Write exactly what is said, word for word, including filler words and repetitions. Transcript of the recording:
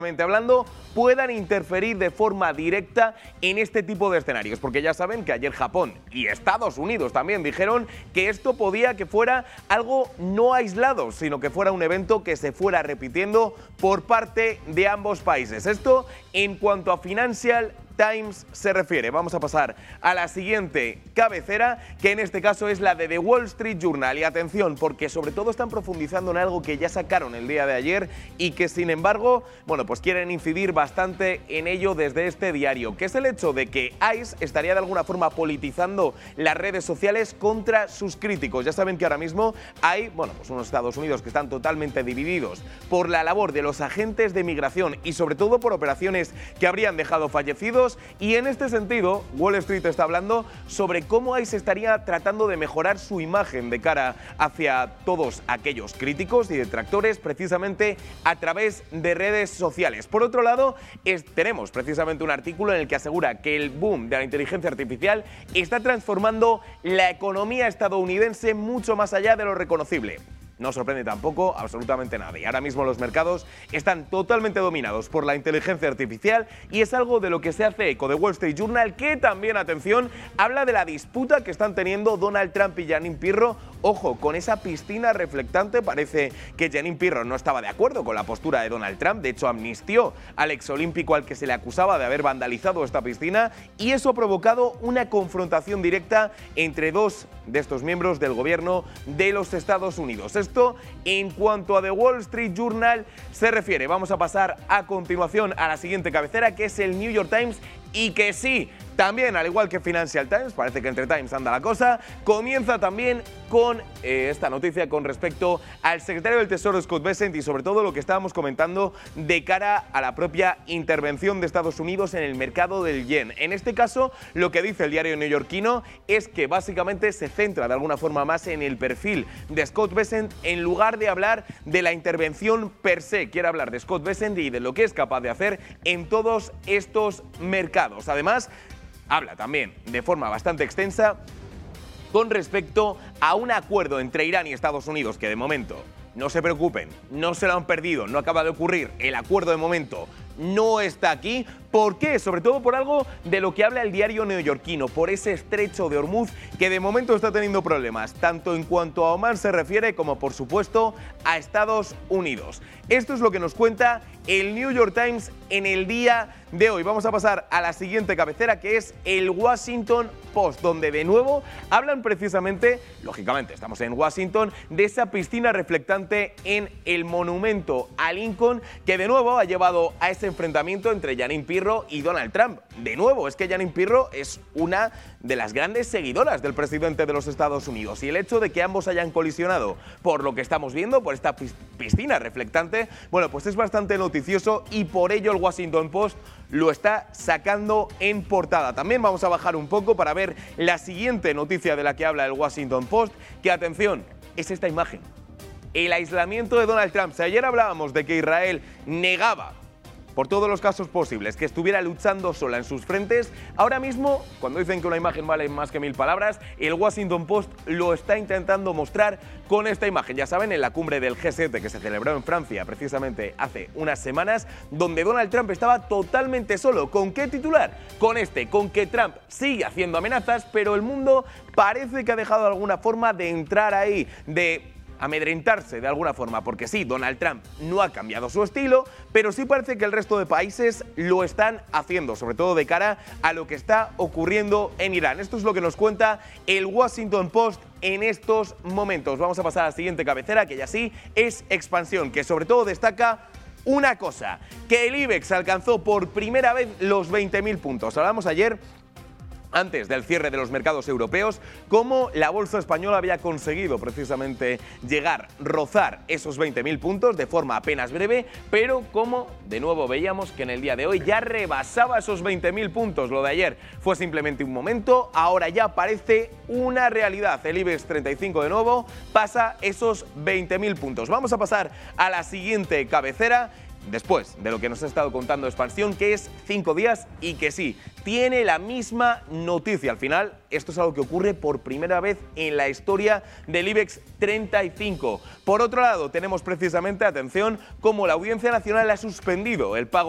hablando, puedan interferir de forma directa en este tipo de escenarios, porque ya saben que ayer Japón y Estados Unidos también dijeron que esto podía que fuera algo no aislado, sino que fuera un evento que se fuera repitiendo por parte de ambos países. Esto en cuanto a Financial Times se refiere. Vamos a pasar a la siguiente cabecera, que en este caso es la de The Wall Street Journal. Y atención, porque sobre todo están profundizando en algo que ya sacaron el día de ayer y que sin embargo, bueno, pues quieren incidir bastante en ello desde este diario, que es el hecho de que ICE estaría de alguna forma politizando las redes sociales contra sus críticos. Ya saben que ahora mismo hay, bueno, pues unos Estados Unidos que están totalmente divididos por la labor de los agentes de migración y sobre todo por operaciones que habrían dejado fallecidos. Y en este sentido, Wall Street está hablando sobre cómo ICE estaría tratando de mejorar su imagen de cara hacia todos aquellos críticos y detractores precisamente a través de redes sociales. Por otro lado, es, tenemos precisamente un artículo en el que asegura que el boom de la inteligencia artificial está transformando la economía estadounidense mucho más allá de lo reconocible. No sorprende tampoco absolutamente nada. Y ahora mismo los mercados están totalmente dominados por la inteligencia artificial y es algo de lo que se hace eco de Wall Street Journal, que también, atención, habla de la disputa que están teniendo Donald Trump y Jeanine Pirro. Ojo, con esa piscina reflectante. Parece que Jeanine Pirro no estaba de acuerdo con la postura de Donald Trump. De hecho, amnistió al exolímpico al que se le acusaba de haber vandalizado esta piscina, y eso ha provocado una confrontación directa entre dos de estos miembros del gobierno de los Estados Unidos. Esto en cuanto a The Wall Street Journal se refiere. Vamos a pasar a continuación a la siguiente cabecera, que es el New York Times, y que sí, también, al igual que Financial Times, parece que entre Times anda la cosa, comienza también con eh, esta noticia con respecto al secretario del Tesoro Scott Bessent y sobre todo lo que estábamos comentando de cara a la propia intervención de Estados Unidos en el mercado del yen. En este caso, lo que dice el diario neoyorquino es que básicamente se centra de alguna forma más en el perfil de Scott Bessent en lugar de hablar de la intervención per se. Quiere hablar de Scott Bessent y de lo que es capaz de hacer en todos estos mercados. Además, habla también de forma bastante extensa con respecto a un acuerdo entre Irán y Estados Unidos que de momento, no se preocupen, no se lo han perdido, no acaba de ocurrir, el acuerdo de momento no está aquí. ¿Por qué? Sobre todo por algo de lo que habla el diario neoyorquino, por ese estrecho de Hormuz que de momento está teniendo problemas, tanto en cuanto a Omán se refiere como por supuesto a Estados Unidos. Esto es lo que nos cuenta el New York Times en el día de hoy. Vamos a pasar a la siguiente cabecera, que es el Washington Post, donde de nuevo hablan precisamente, lógicamente estamos en Washington, de esa piscina reflectante en el monumento a Lincoln, que de nuevo ha llevado a ese enfrentamiento entre Jeanine Pirro y Donald Trump. De nuevo, es que Jeanine Pirro es una de las grandes seguidoras del presidente de los Estados Unidos, y el hecho de que ambos hayan colisionado por lo que estamos viendo, por esta piscina reflectante, bueno, pues es bastante noticioso y por ello el Washington Post lo está sacando en portada. También vamos a bajar un poco para ver la siguiente noticia de la que habla el Washington Post, que, atención, es esta imagen. El aislamiento de Donald Trump. Si ayer hablábamos de que Israel negaba por todos los casos posibles que estuviera luchando sola en sus frentes, ahora mismo, cuando dicen que una imagen vale más que mil palabras, el Washington Post lo está intentando mostrar con esta imagen. Ya saben, en la cumbre del G siete que se celebró en Francia precisamente hace unas semanas, donde Donald Trump estaba totalmente solo. ¿Con qué titular? Con este, con que Trump sigue haciendo amenazas, pero el mundo parece que ha dejado alguna forma de entrar ahí, de amedrentarse de alguna forma, porque sí, Donald Trump no ha cambiado su estilo, pero sí parece que el resto de países lo están haciendo, sobre todo de cara a lo que está ocurriendo en Irán. Esto es lo que nos cuenta el Washington Post en estos momentos. Vamos a pasar a la siguiente cabecera, que ya sí es expansión, que sobre todo destaca una cosa, que el IBEX alcanzó por primera vez los veinte mil puntos. Hablamos ayer, antes del cierre de los mercados europeos, cómo la bolsa española había conseguido precisamente llegar, rozar esos veinte mil puntos de forma apenas breve, pero como de nuevo veíamos que en el día de hoy ya rebasaba esos veinte mil puntos. Lo de ayer fue simplemente un momento, ahora ya parece una realidad. El IBEX treinta y cinco de nuevo pasa esos veinte mil puntos. Vamos a pasar a la siguiente cabecera, después de lo que nos ha estado contando Expansión, que es cinco días y que sí, tiene la misma noticia. Al final, esto es algo que ocurre por primera vez en la historia del IBEX treinta y cinco. Por otro lado, tenemos precisamente, atención, como la Audiencia Nacional ha suspendido el pago